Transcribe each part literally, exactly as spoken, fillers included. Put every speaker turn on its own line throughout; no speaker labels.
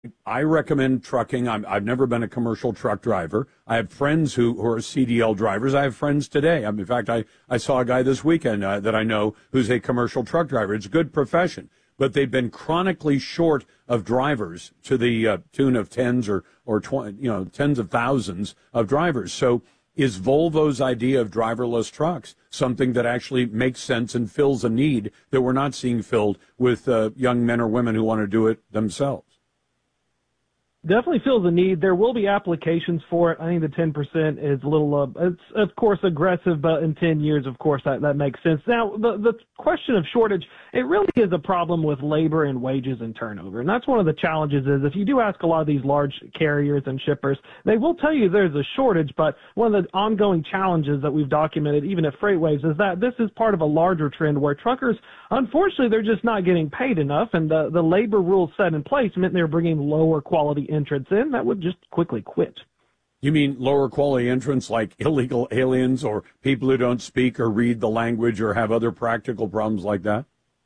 I recommend trucking. I'm, I've never been a commercial truck driver. I have friends who, who are C D L drivers. I have friends today. I mean, in fact, I, I saw a guy this weekend uh, that I know who's a commercial truck driver. It's a good profession, but they've been chronically short of drivers to the uh, tune of tens or, or twenty, you know, tens of thousands of drivers. So is Volvo's idea of driverless trucks something that actually makes sense and fills a need that we're not seeing filled with uh, young men or women who want to do it themselves?
Definitely feels a need. There will be applications for it. I think the ten percent is a little, uh, it's of course aggressive, but in ten years, of course, that, that makes sense. Now, the, the question of shortage, it really is a problem with labor and wages and turnover. And that's one of the challenges is if you do ask a lot of these large carriers and shippers, they will tell you there's a shortage, but one of the ongoing challenges that we've documented, even at FreightWaves, is that this is part of a larger trend where truckers, unfortunately, they're just not getting paid enough, and the, the labor rules set in place meant they're bringing lower quality entrants in that would just quickly quit.
You mean lower quality entrants like illegal aliens or people who don't speak or read the language or have other practical problems like that?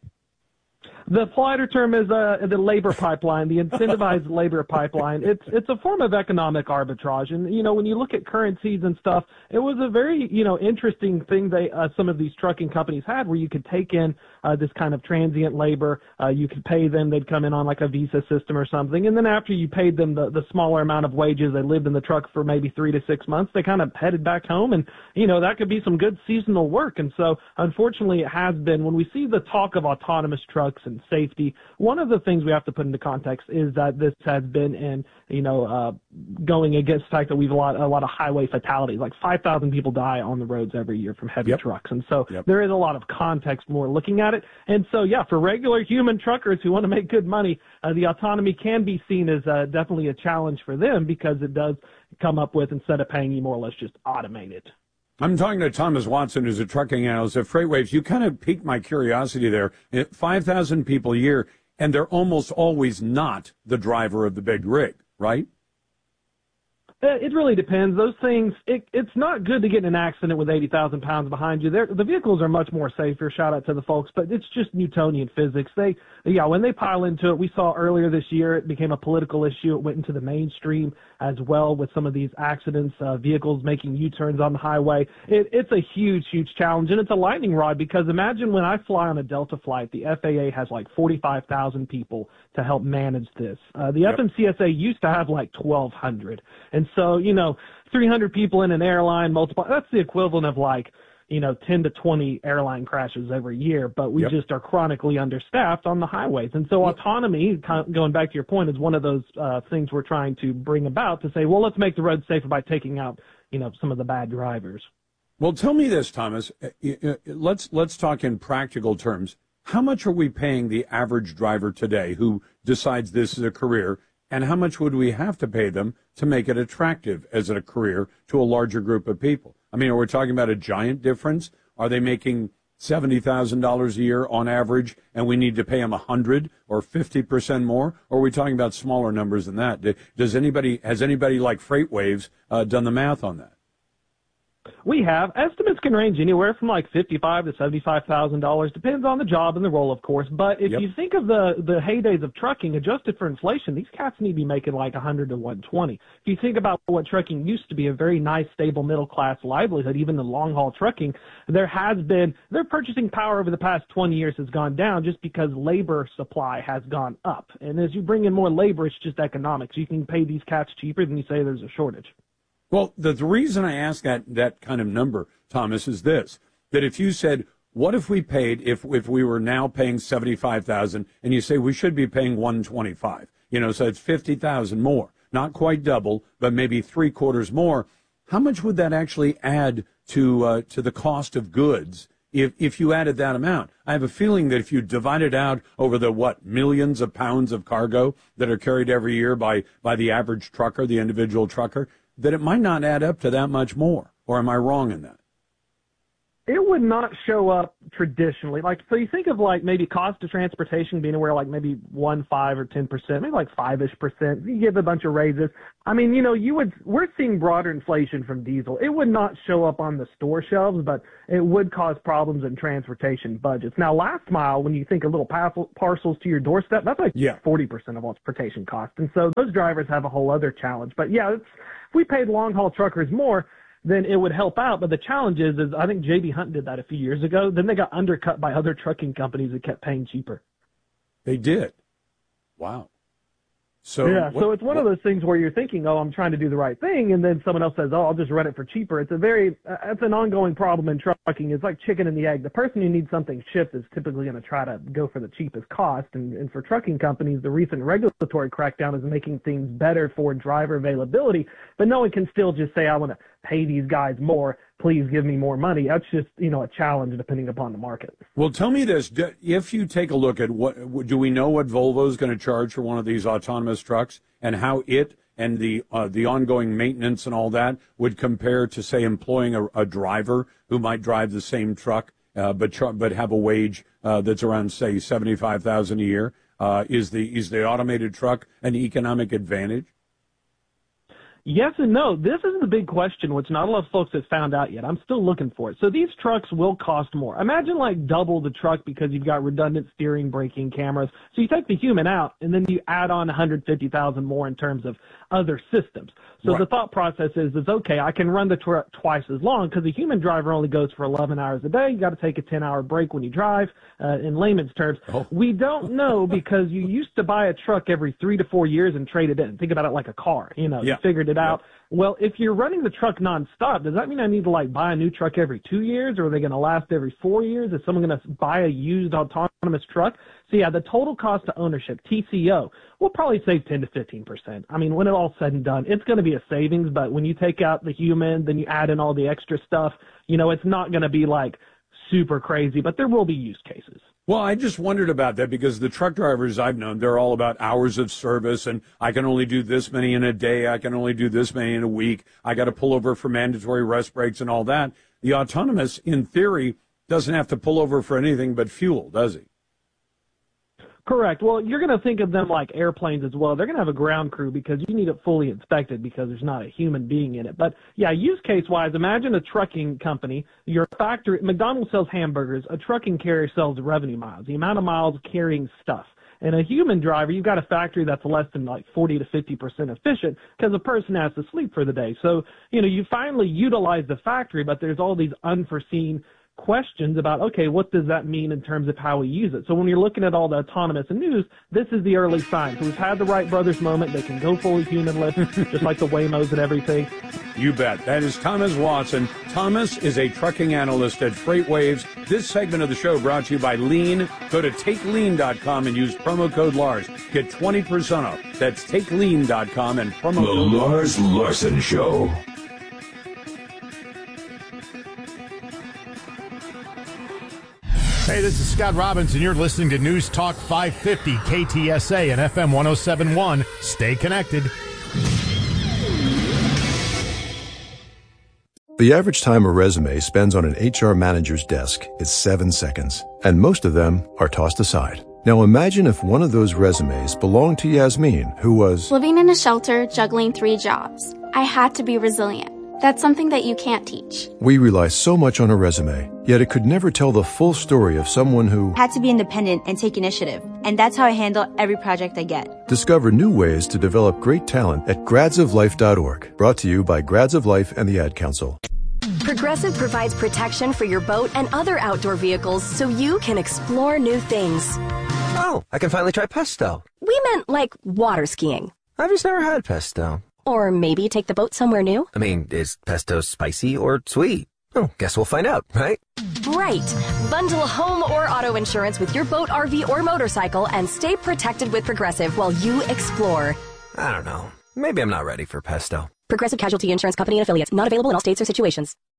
The politer term is uh, the labor pipeline, the incentivized labor pipeline. It's it's a form of economic arbitrage, and you know when you look at currencies and stuff, it was a very you know interesting thing they uh, some of these trucking companies had, where you could take in uh, this kind of transient labor, uh, you could pay them, they'd come in on like a visa system or something, and then after you paid them the the smaller amount of wages, they lived in the truck for maybe three to six months, they kind of headed back home, and you know that could be some good seasonal work. And so unfortunately, it has been when we see the talk of autonomous trucks and safety, one of the things we have to put into context is that this has been in, you know, uh, going against the fact that we've a lot, a lot of highway fatalities, like five thousand people die on the roads every year from heavy
yep.
trucks. And so
yep.
there is a lot of context more looking at it. And so, yeah, for regular human truckers who want to make good money, uh, the autonomy can be seen as uh, definitely a challenge for them because it does come up with, instead of paying you more or less, just automate it.
I'm talking to Thomas Watson, who's a trucking analyst at FreightWaves. You kind of piqued my curiosity there. five thousand people a year, and they're almost always not the driver of the big rig, right?
It really depends. Those things, it, it's not good to get in an accident with eighty thousand pounds behind you. They're, the vehicles are much more safer, shout out to the folks, but it's just Newtonian physics. They, yeah, when they pile into it, we saw earlier this year, it became a political issue. It went into the mainstream as well with some of these accidents, uh, vehicles making U-turns on the highway. It, it's a huge, huge challenge, and it's a lightning rod because imagine when I fly on a Delta flight, the F A A has like forty-five thousand people to help manage this. Uh, the yep. F M C S A used to have like twelve hundred. And so, you know, three hundred people in an airline, multiply, that's the equivalent of like, you know, ten to twenty airline crashes every year, but we yep. just are chronically understaffed on the highways. And so yep. autonomy, going back to your point, is one of those uh, things we're trying to bring about to say, well, let's make the roads safer by taking out, you know, some of the bad drivers.
Well, tell me this, Thomas. Let's let's talk in practical terms. How much are we paying the average driver today who decides this is a career, and how much would we have to pay them to make it attractive as a career to a larger group of people? I mean, are we talking about a giant difference? Are they making seventy thousand dollars a year on average, and we need to pay them one hundred or fifty percent more? Or are we talking about smaller numbers than that? Does anybody, has anybody like FreightWaves uh, done the math on that?
We have. Estimates can range anywhere from like fifty-five to seventy-five thousand dollars, depends on the job and the role, of course. But if yep. you think of the the heydays of trucking, adjusted for inflation, these cats need to be making like one hundred to one twenty. If you think about what trucking used to be, a very nice, stable middle class livelihood, even the long haul trucking, there has been their purchasing power over the past twenty years has gone down just because labor supply has gone up. And as you bring in more labor, it's just economics. You can pay these cats cheaper than you say there's a shortage.
Well, the, the reason I ask that, that kind of number, Thomas, is this, that if you said, what if we paid, if if we were now paying seventy-five thousand dollars, and you say we should be paying one hundred twenty-five thousand dollars, you know, so it's fifty thousand dollars more, not quite double, but maybe three quarters more, how much would that actually add to uh, to the cost of goods if, if you added that amount? I have a feeling that if you divide it out over the, what, millions of pounds of cargo that are carried every year by, by the average trucker, the individual trucker, that it might not add up to that much more. Or am I wrong in that?
It would not show up traditionally. Like, so you think of like maybe cost of transportation being anywhere like maybe one, five, or ten percent, maybe like five-ish percent. You give a bunch of raises. I mean, you know, you would. We're seeing broader inflation from diesel. It would not show up on the store shelves, but it would cause problems in transportation budgets. Now, last mile, when you think of little parcel, parcels to your doorstep, that's like
yeah.
forty percent of transportation cost, and so those drivers have a whole other challenge. But yeah, it's, if we paid long haul truckers more, then it would help out. But the challenge is, is I think J B. Hunt did that a few years ago. Then they got undercut by other trucking companies that kept paying cheaper.
They did. Wow. So
yeah,
what,
so it's one
what,
of those things where you're thinking, oh, I'm trying to do the right thing, and then someone else says, oh, I'll just run it for cheaper. It's a very, uh, it's an ongoing problem in trucking. It's like chicken and the egg. The person who needs something shipped is typically going to try to go for the cheapest cost, and, and for trucking companies, the recent regulatory crackdown is making things better for driver availability, but no one can still just say, I want to pay these guys more. Please give me more money. That's just, you know, a challenge depending upon the market.
Well, tell me this. If you take a look at what, do we know what Volvo is going to charge for one of these autonomous trucks and how it and the uh, the ongoing maintenance and all that would compare to, say, employing a, a driver who might drive the same truck uh, but tr- but have a wage uh, that's around, say, seventy-five thousand dollars a year? Uh, is the is the automated truck an economic advantage?
Yes and no. This is the big question, which not a lot of folks have found out yet. I'm still looking for it. So these trucks will cost more. Imagine like double the truck because you've got redundant steering, braking, cameras. So you take the human out, and then you add on one hundred fifty thousand dollars more in terms of other systems. So right. The thought process is, is okay, I can run the truck twice as long because a human driver only goes for eleven hours a day. You got to take a ten-hour break when you drive, uh, in layman's terms. Oh. We don't know because you used to buy a truck every three to four years and trade it in. Think about it like a car. You know, yeah. You figured it out. Yeah. Well, if you're running the truck nonstop, does that mean I need to like buy a new truck every two years, or are they going to last every four years? Is someone going to buy a used autonomous truck? So yeah, the total cost of ownership, T C O, will probably save ten to fifteen percent. I mean, when it all said and done, it's going to be a savings, but when you take out the human, then you add in all the extra stuff, you know, it's not going to be like super crazy, but there will be use cases.
Well, I just wondered about that because the truck drivers I've known, they're all about hours of service, and I can only do this many in a day. I can only do this many in a week. I got to pull over for mandatory rest breaks and all that. The autonomous, in theory, doesn't have to pull over for anything but fuel, does he?
Correct. Well, you're going to think of them like airplanes as well. They're going to have a ground crew because you need it fully inspected because there's not a human being in it. But, yeah, use case-wise, imagine a trucking company. Your factory, McDonald's sells hamburgers. A trucking carrier sells revenue miles, the amount of miles carrying stuff. And a human driver, you've got a factory that's less than like forty to fifty percent efficient because a person has to sleep for the day. So, you know, you finally utilize the factory, but there's all these unforeseen questions about, okay, what does that mean in terms of how we use it? So when you're looking at all the autonomous and news, this is the early signs. So we've had the Wright brothers moment. They can go fully humanless, just like the Waymos and everything.
You bet. That is Thomas Watson. Thomas is a trucking analyst at FreightWaves. This segment of the show brought to you by Lean. Go to take lean dot com and use promo code Lars. Get twenty percent off. That's take lean dot com and promo
the
code
Lars Larson Show.
Hey, this is Scott Robbins, and you're listening to News Talk five fifty K T S A and F M one oh seven point one. Stay connected.
The average time a resume spends on an H R manager's desk is seven seconds, and most of them are tossed aside. Now imagine if one of those resumes belonged to Yasmin, who was
living in a shelter, juggling three jobs. I had to be resilient. That's something that you can't teach.
We rely so much on a resume, yet it could never tell the full story of someone who
had to be independent and take initiative. And that's how I handle every project I get.
Discover new ways to develop great talent at grads of life dot org. Brought to you by Grads of Life and the Ad Council.
Progressive provides protection for your boat and other outdoor vehicles so you can explore new things.
Oh, I can finally try pesto.
We meant like water skiing.
I've just never had pesto.
Or maybe take the boat somewhere new?
I mean, is pesto spicy or sweet? Oh, guess we'll find out, right?
Right. Bundle home or auto insurance with your boat, R V, or motorcycle and stay protected with Progressive while you explore.
I don't know. Maybe I'm not ready for pesto.
Progressive Casualty Insurance Company and Affiliates. Not available in all states or situations.